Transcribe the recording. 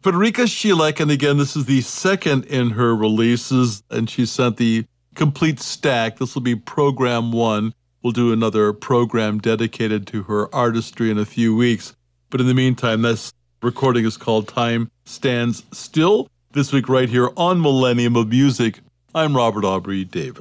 Federica Schielek, and again, this is the second in her releases, and she sent the complete stack. This will be program one. We'll do another program dedicated to her artistry in a few weeks. But in the meantime, this recording is called Time Stands Still. This week right here on Millennium of Music, I'm Robert Aubrey Davis.